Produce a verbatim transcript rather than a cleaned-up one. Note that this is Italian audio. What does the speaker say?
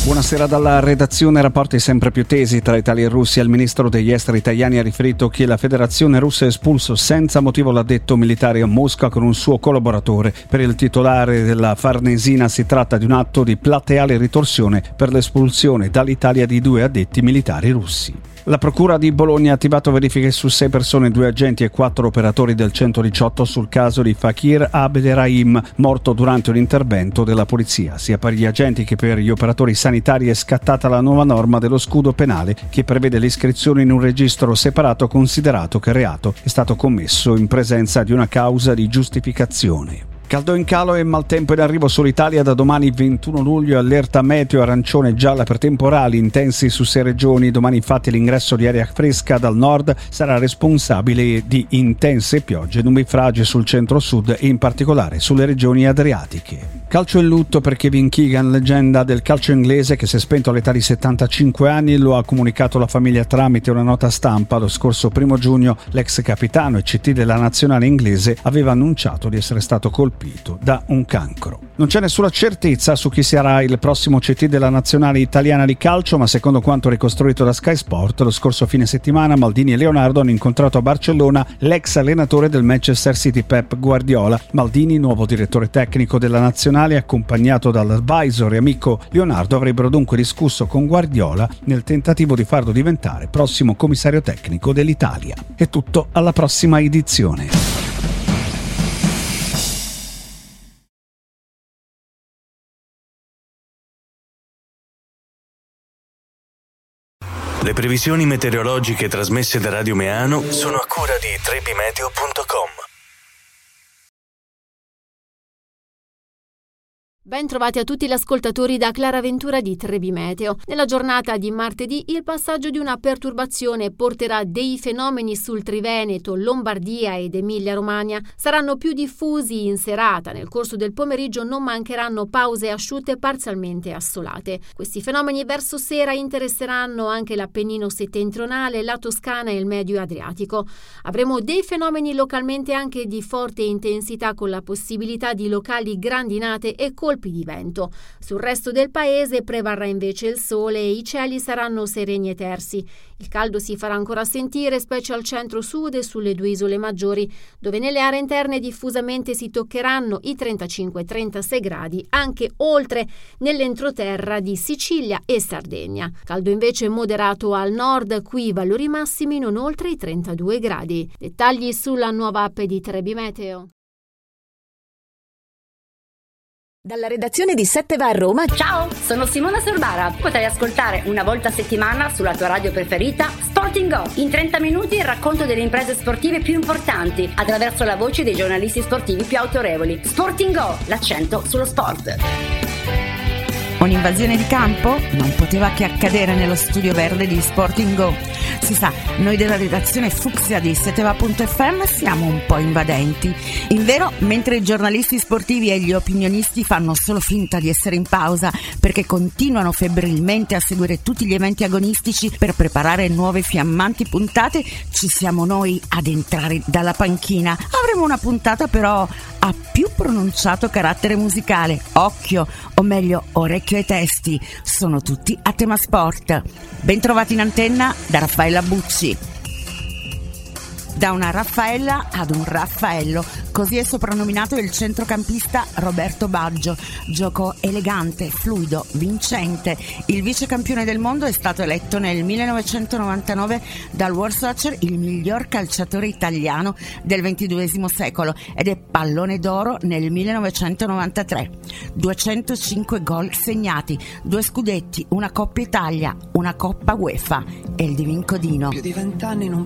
Buonasera dalla redazione. Rapporti sempre più tesi tra Italia e Russia. Il ministro degli esteri italiani ha riferito che la federazione russa ha espulso senza motivo l'addetto militare a Mosca con un suo collaboratore. Per il titolare della Farnesina si tratta di un atto di plateale ritorsione per l'espulsione dall'Italia di due addetti militari russi. La Procura di Bologna ha attivato verifiche su sei persone, due agenti e quattro operatori del centodiciotto sul caso di Fakir Abderrahim, morto durante un intervento della polizia. Sia per gli agenti che per gli operatori sanitari è scattata la nuova norma dello scudo penale che prevede l'iscrizione in un registro separato considerato che il reato è stato commesso in presenza di una causa di giustificazione. Caldo in calo e maltempo in arrivo sull'Italia. Da domani ventuno luglio allerta meteo arancione e gialla per temporali intensi su sei regioni. Domani infatti l'ingresso di aria fresca dal nord sarà responsabile di intense piogge nubifragi sul centro-sud e in particolare sulle regioni adriatiche. Calcio in lutto per Kevin Keegan, leggenda del calcio inglese che si è spento all'età di settantacinque anni. Lo ha comunicato la famiglia tramite una nota stampa. Lo scorso primo giugno l'ex capitano e C T della nazionale inglese aveva annunciato di essere stato colpito da un cancro. Non c'è nessuna certezza su chi sarà il prossimo C T della nazionale italiana di calcio, ma secondo quanto ricostruito da Sky Sport, lo scorso fine settimana Maldini e Leonardo hanno incontrato a Barcellona l'ex allenatore del Manchester City Pep Guardiola. Maldini, nuovo direttore tecnico della nazionale, accompagnato dall'advisor e amico Leonardo, avrebbero dunque discusso con Guardiola nel tentativo di farlo diventare prossimo commissario tecnico dell'Italia. È tutto, alla prossima edizione. Le previsioni meteorologiche trasmesse da Radio Meano sono a cura di trebimeteo punto com. Ben trovati a tutti gli ascoltatori da Clara Ventura di Trebi Meteo. Nella giornata di martedì il passaggio di una perturbazione porterà dei fenomeni sul Triveneto, Lombardia ed Emilia-Romagna. Saranno più diffusi in serata. Nel corso del pomeriggio non mancheranno pause asciutte parzialmente assolate. Questi fenomeni verso sera interesseranno anche l'Appennino settentrionale, la Toscana e il Medio Adriatico. Avremo dei fenomeni localmente anche di forte intensità con la possibilità di locali grandinate e colpi di vento. Sul resto del paese prevarrà invece il sole e i cieli saranno sereni e tersi. Il caldo si farà ancora sentire, specie al centro-sud e sulle due isole maggiori, dove nelle aree interne diffusamente si toccheranno i trentacinque trentasei gradi, anche oltre nell'entroterra di Sicilia e Sardegna. Caldo invece moderato al nord, qui valori massimi non oltre i trentadue gradi. Dettagli sulla nuova app di Trebi Meteo. Dalla redazione di sette va a Roma. Ciao, sono Simona Sorbara. Potrai ascoltare una volta a settimana sulla tua radio preferita Sporting Go. In trenta minuti il racconto delle imprese sportive più importanti attraverso la voce dei giornalisti sportivi più autorevoli. Sporting Go, l'accento sullo sport. Un'invasione di campo? Non poteva che accadere nello studio verde di Sporting Go. Si sa, noi della redazione fucsia di seteva punto effe emme siamo un po' invadenti. Invero, mentre i giornalisti sportivi e gli opinionisti fanno solo finta di essere in pausa perché continuano febbrilmente a seguire tutti gli eventi agonistici per preparare nuove fiammanti puntate, ci siamo noi ad entrare dalla panchina. Avremo una puntata però a più pronunciato carattere musicale. Occhio, o meglio orecchio ai testi, sono tutti a tema sport. Ben trovati in antenna da Raffaella Bucci. Da una Raffaella ad un Raffaello, così è soprannominato il centrocampista Roberto Baggio. Gioco elegante, fluido, vincente. Il vice campione del mondo è stato eletto nel millenovecentonovantanove dal World Soccer il miglior calciatore italiano del ventiduesimo secolo ed è pallone d'oro nel millenovecentonovantatré. duecentocinque gol segnati, due scudetti, una Coppa Italia, una Coppa UEFA e il Divin Codino. Più di vent'anni non